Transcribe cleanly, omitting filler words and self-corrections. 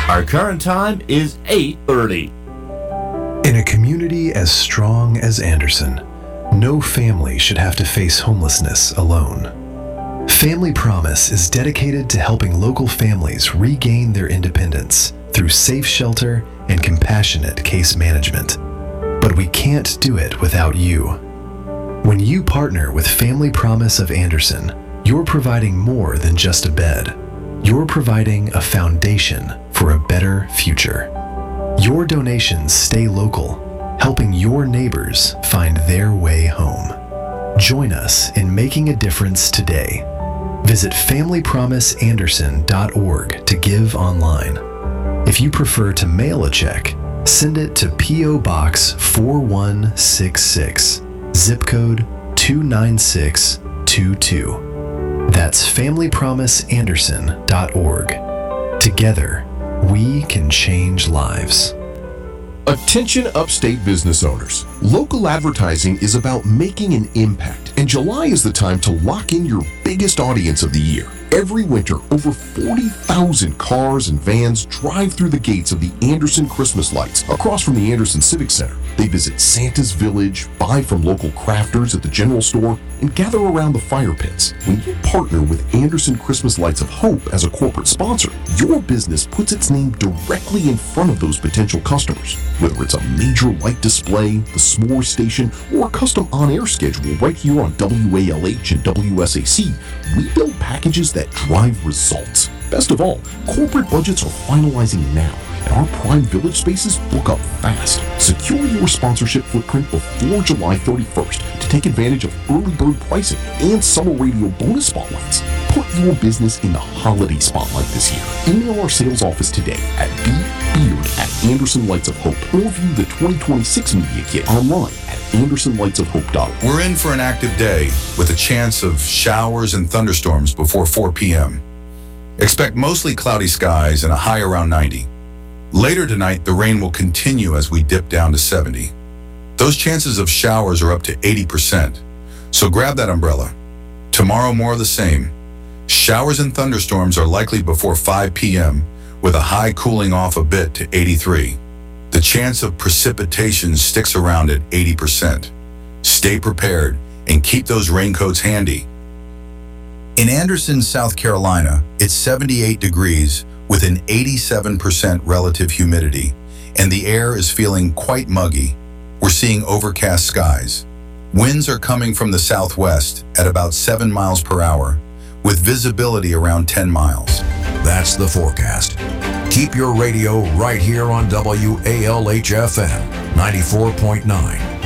Our current time is 8:30. In a community as strong as Anderson, no family should have to face homelessness alone. Family Promise is dedicated to helping local families regain their independence through safe shelter and compassionate case management. But we can't do it without you. When you partner with Family Promise of Anderson, you're providing more than just a bed. You're providing a foundation for a better future. Your donations stay local, helping your neighbors find their way home. Join us in making a difference today. Visit FamilyPromiseAnderson.org to give online. If you prefer to mail a check, send it to P.O. Box 4166, zip code 29622. That's FamilyPromiseAnderson.org. Together, we can change lives. Attention upstate business owners. Local advertising is about making an impact, and July is the time to lock in your biggest audience of the year. Every winter, over 40,000 cars and vans drive through the gates of the Anderson Christmas lights across from the Anderson Civic Center. They visit Santa's Village, buy from local crafters at the general store, and gather around the fire pits. When you partner with Anderson Christmas Lights of Hope as a corporate sponsor, your business puts its name directly in front of those potential customers. Whether it's a major light display, the s'more station, or a custom on-air schedule right here on WALH and WSAC, we build packages that drive results. Best of all, corporate budgets are finalizing now, and our Prime Village spaces book up fast. Secure your sponsorship footprint before July 31st to take advantage of early bird pricing and summer radio bonus spotlights. Put your business in the holiday spotlight this year. Email our sales office today at bbeard@AndersonLightsOfHope or view the 2026 media kit online at AndersonLightsOfHope.org. We're in for an active day with a chance of showers and thunderstorms before 4 p.m. Expect mostly cloudy skies and a high around 90. Later tonight, the rain will continue as we dip down to 70. Those chances of showers are up to 80%, so grab that umbrella. Tomorrow, more of the same. Showers and thunderstorms are likely before 5 p.m., with a high cooling off a bit to 83. The chance of precipitation sticks around at 80%. Stay prepared and keep those raincoats handy. In Anderson, South Carolina, it's 78 degrees with an 87% relative humidity, and the air is feeling quite muggy. We're seeing overcast skies. Winds are coming from the southwest at about 7 miles per hour, with visibility around 10 miles. That's the forecast. Keep your radio right here on WALH-FM 94.9.